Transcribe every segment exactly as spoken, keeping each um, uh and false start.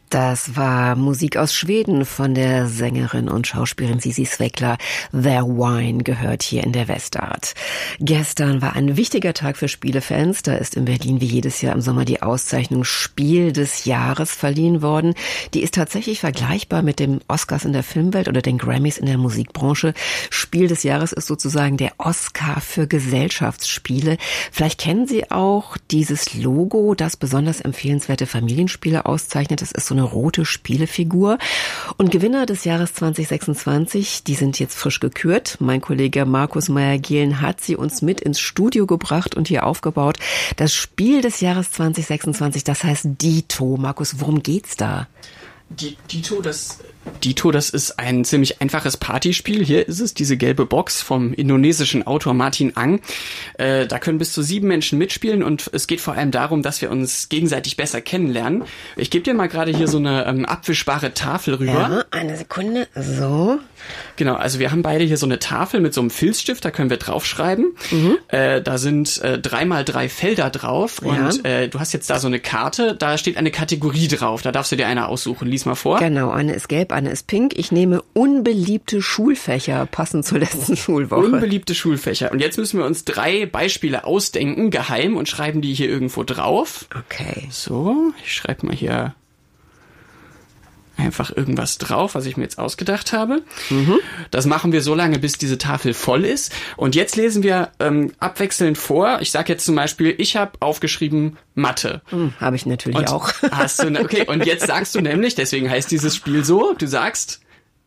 Das war Musik aus Schweden von der Sängerin und Schauspielerin Sisi Sväckla. Their Wine gehört hier in der Westart. Gestern war ein wichtiger Tag für Spielefans. Da ist in Berlin wie jedes Jahr im Sommer die Auszeichnung Spiel des Jahres verliehen worden. Die ist tatsächlich vergleichbar mit dem Oscars in der Filmwelt oder den Grammys in der Musikbranche. Spiel des Jahres ist sozusagen der Oscar für Gesellschaftsspiele. Vielleicht kennen Sie auch dieses Logo, das besonders empfehlenswerte Familienspiele auszeichnet. Das ist so eine rote Spielefigur. Und Gewinner des Jahres zwanzig sechsundzwanzig, die sind jetzt frisch gekürt. Mein Kollege Markus Meyer-Gehlen hat sie uns mit ins Studio gebracht und hier aufgebaut. Das Spiel des Jahres zwanzig sechsundzwanzig, das heißt Dito. Markus, worum geht's da? Die, Dito, das, Dito, das ist ein ziemlich einfaches Partyspiel. Hier ist es, diese gelbe Box vom indonesischen Autor Martin Ang. Äh, da können bis zu sieben Menschen mitspielen und es geht vor allem darum, dass wir uns gegenseitig besser kennenlernen. Ich gebe dir mal gerade hier so eine ähm, abwischbare Tafel rüber. Ja, eine Sekunde, so. Genau, also wir haben beide hier so eine Tafel mit so einem Filzstift, da können wir draufschreiben. Mhm. Äh, da sind äh, drei mal drei Felder drauf ja. und äh, du hast jetzt da so eine Karte, da steht eine Kategorie drauf, da darfst du dir eine aussuchen. Lies mal vor. Genau, eine ist gelb, eine ist pink. Ich nehme unbeliebte Schulfächer, passend zur letzten Schulwoche. Unbeliebte Schulfächer. Und jetzt müssen wir uns drei Beispiele ausdenken, geheim, und schreiben die hier irgendwo drauf. Okay. So, ich schreibe mal hier einfach irgendwas drauf, was ich mir jetzt ausgedacht habe. Mhm. Das machen wir so lange, bis diese Tafel voll ist. Und jetzt lesen wir ähm, abwechselnd vor. Ich sage jetzt zum Beispiel, ich habe aufgeschrieben Mathe. Mhm, habe ich natürlich und auch. Hast du, okay, und jetzt sagst du nämlich, deswegen heißt dieses Spiel so, du sagst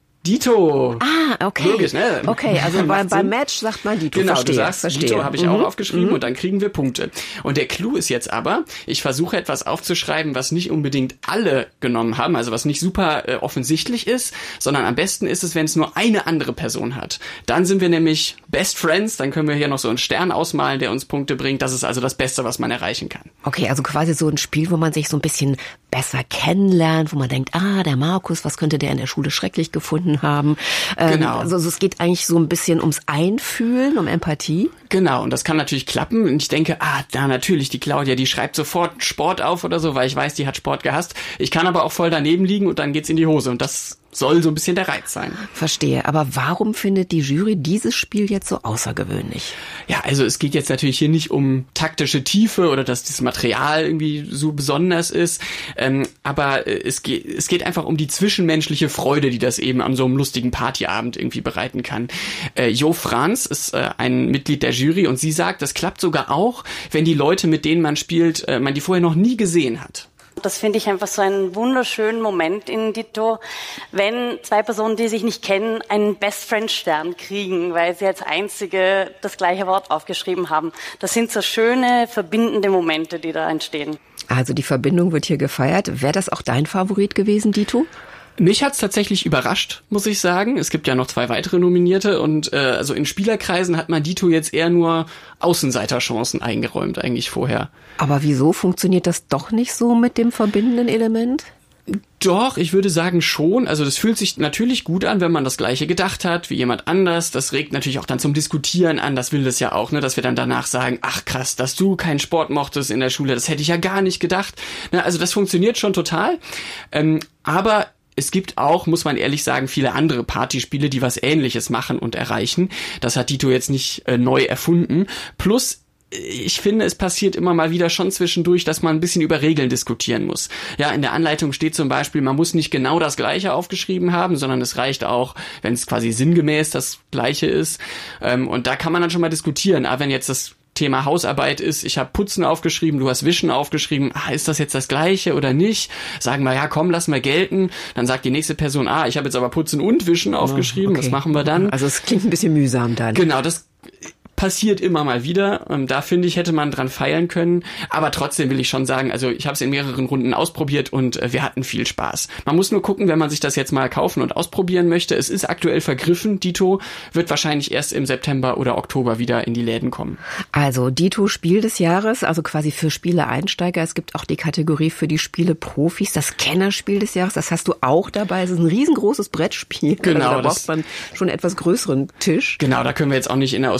Dito. Ah, okay. Logisch, ne? Okay, also beim, beim Match sagt man Dito. Genau, verstehe, du sagst, verstehe. Dito habe ich mhm. auch aufgeschrieben mhm. und dann kriegen wir Punkte. Und der Clou ist jetzt aber, ich versuche etwas aufzuschreiben, was nicht unbedingt alle genommen haben, also was nicht super äh, offensichtlich ist, sondern am besten ist es, wenn es nur eine andere Person hat. Dann sind wir nämlich Best Friends, dann können wir hier noch so einen Stern ausmalen, der uns Punkte bringt. Das ist also das Beste, was man erreichen kann. Okay, also quasi so ein Spiel, wo man sich so ein bisschen besser kennenlernt, wo man denkt, ah, der Markus, was könnte der in der Schule schrecklich gefunden haben? Ähm, genau. Also es geht eigentlich so ein bisschen ums Einfühlen, um Empathie. Genau, und das kann natürlich klappen. Und ich denke, ah, da natürlich, die Claudia, die schreibt sofort Sport auf oder so, weil ich weiß, die hat Sport gehasst. Ich kann aber auch voll daneben liegen und dann geht's in die Hose. Und das soll so ein bisschen der Reiz sein. Verstehe. Aber warum findet die Jury dieses Spiel jetzt so außergewöhnlich? Ja, also es geht jetzt natürlich hier nicht um taktische Tiefe oder dass das Material irgendwie so besonders ist. Ähm, aber es geht, es geht einfach um die zwischenmenschliche Freude, die das eben an so einem lustigen Partyabend irgendwie bereiten kann. Äh, Jo Franz ist äh, ein Mitglied der Jury und sie sagt, das klappt sogar auch, wenn die Leute, mit denen man spielt, äh, man die vorher noch nie gesehen hat. Das finde ich einfach so einen wunderschönen Moment in Dito, wenn zwei Personen, die sich nicht kennen, einen Best-Friend-Stern kriegen, weil sie als einzige das gleiche Wort aufgeschrieben haben. Das sind so schöne, verbindende Momente, die da entstehen. Also die Verbindung wird hier gefeiert. Wäre das auch dein Favorit gewesen, Dito? Mich hat's tatsächlich überrascht, muss ich sagen. Es gibt ja noch zwei weitere Nominierte und äh, also in Spielerkreisen hat man Dito jetzt eher nur Außenseiterchancen eingeräumt eigentlich vorher. Aber wieso funktioniert das doch nicht so mit dem verbindenden Element? Doch, ich würde sagen schon. Also das fühlt sich natürlich gut an, wenn man das Gleiche gedacht hat wie jemand anders. Das regt natürlich auch dann zum Diskutieren an. Das will das ja auch, ne, dass wir dann danach sagen, ach krass, dass du keinen Sport mochtest in der Schule, das hätte ich ja gar nicht gedacht. Ne, also das funktioniert schon total. Ähm, aber es gibt auch, muss man ehrlich sagen, viele andere Partyspiele, die was Ähnliches machen und erreichen. Das hat Dito jetzt nicht äh, neu erfunden. Plus, ich finde, es passiert immer mal wieder schon zwischendurch, dass man ein bisschen über Regeln diskutieren muss. Ja, in der Anleitung steht zum Beispiel, man muss nicht genau das Gleiche aufgeschrieben haben, sondern es reicht auch, wenn es quasi sinngemäß das Gleiche ist. Ähm, und da kann man dann schon mal diskutieren. Aber wenn jetzt das Thema Hausarbeit ist, ich habe Putzen aufgeschrieben, du hast Wischen aufgeschrieben, ah, ist das jetzt das Gleiche oder nicht? Sagen wir, ja komm, lassen wir gelten. Dann sagt die nächste Person, ah, ich habe jetzt aber Putzen und Wischen aufgeschrieben, okay. Was machen wir dann? Also es klingt ein bisschen mühsam dann. Genau, das passiert immer mal wieder. Da finde ich, hätte man dran feilen können. Aber trotzdem will ich schon sagen, also ich habe es in mehreren Runden ausprobiert und wir hatten viel Spaß. Man muss nur gucken, wenn man sich das jetzt mal kaufen und ausprobieren möchte. Es ist aktuell vergriffen. Dito wird wahrscheinlich erst im September oder Oktober wieder in die Läden kommen. Also Dito Spiel des Jahres, also quasi für Spiele-Einsteiger. Es gibt auch die Kategorie für die Spiele-Profis, das Kennerspiel des Jahres. Das hast du auch dabei. Es ist ein riesengroßes Brettspiel. Genau. Also da braucht man schon einen etwas größeren Tisch. Genau, da können wir jetzt auch nicht in der Ausführlichkeit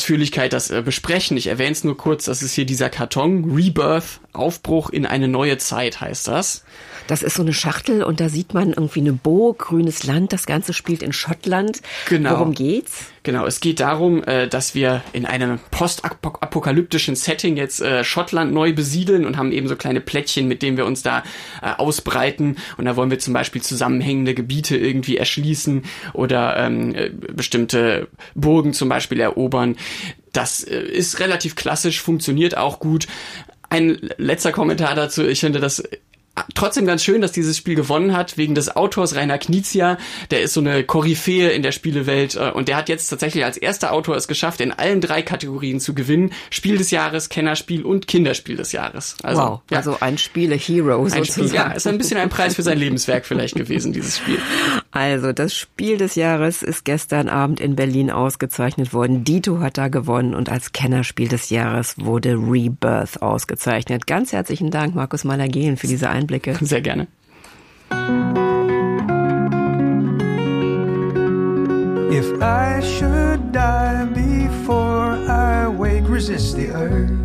weiters äh, besprechen. Ich erwähne es nur kurz, das ist hier dieser Karton, Rebirth, Aufbruch in eine neue Zeit heißt das. Das ist so eine Schachtel und da sieht man irgendwie eine Burg, grünes Land. Das Ganze spielt in Schottland. Genau. Worum geht's? Genau, es geht darum, dass wir in einem postapokalyptischen Setting jetzt Schottland neu besiedeln und haben eben so kleine Plättchen, mit denen wir uns da ausbreiten. Und da wollen wir zum Beispiel zusammenhängende Gebiete irgendwie erschließen oder ähm, bestimmte Burgen zum Beispiel erobern. Das ist relativ klassisch, funktioniert auch gut. Ein letzter Kommentar dazu, ich finde das trotzdem ganz schön, dass dieses Spiel gewonnen hat, wegen des Autors Rainer Knizia. Der ist so eine Koryphäe in der Spielewelt und der hat jetzt tatsächlich als erster Autor es geschafft, in allen drei Kategorien zu gewinnen. Spiel des Jahres, Kennerspiel und Kinderspiel des Jahres. Also, wow, ja. Also ein Spiele-Hero ein sozusagen. Spiel, ja, ist ein bisschen ein Preis für sein Lebenswerk vielleicht gewesen, dieses Spiel. Also das Spiel des Jahres ist gestern Abend in Berlin ausgezeichnet worden. Dito hat da gewonnen und als Kennerspiel des Jahres wurde Rebirth ausgezeichnet. Ganz herzlichen Dank, Markus Mahler-Gehlen, für diese Einblicke. Sehr gerne. If I should die before I wake, resist the urge.